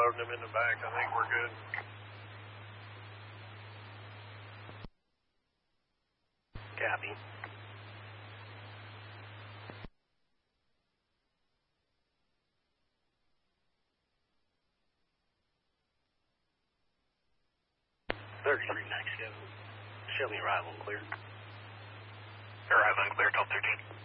loading them in the back. I think we're good. Copy. Show me arrival and clear. Arrival and clear, 1213.